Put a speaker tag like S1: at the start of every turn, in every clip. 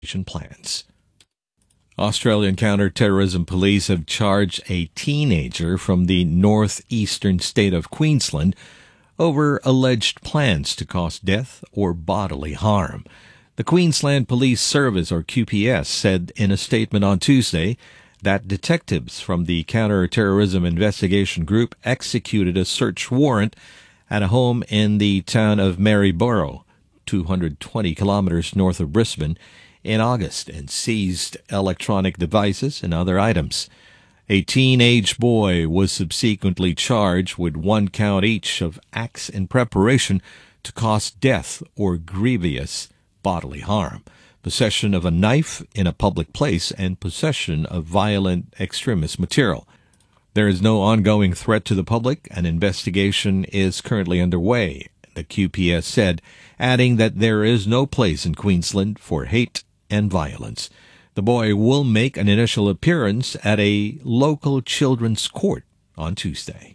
S1: plans. Australian counter-terrorism police have charged a teenager from the northeastern state of Queensland over alleged plans to cause death or bodily harm. The Queensland Police Service, or QPS, said in a statement on Tuesday that detectives from the Counter-Terrorism Investigation Group executed a search warrant at a home in the town of Maryborough, 220 kilometers north of Brisbane, in August and seized electronic devices and other items. A teenage boy was subsequently charged with 1 count each of acts in preparation to cause death or grievous bodily harm, possession of a knife in a public place, and possession of violent extremist material. There is no ongoing threat to the public. An investigation is currently underway, the QPS said, adding that there is no place in Queensland for hate and violence. The boy will make an initial appearance at a local children's court on Tuesday.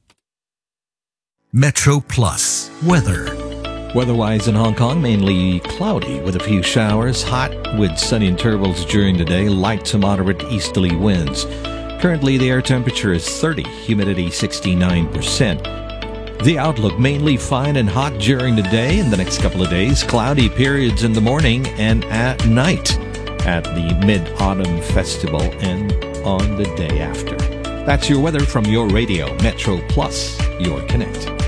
S2: Metro Plus weather.
S1: Weather-wise in Hong Kong, mainly cloudy with a few showers, hot with sunny intervals during the day, light to moderate easterly winds. Currently, the air temperature is 30, humidity 69%. The outlook mainly fine and hot during the day. In the next couple of days, cloudy periods in the morning and at night at the Mid-Autumn Festival and on the day after. That's your weather from your radio, Metro Plus, your connect.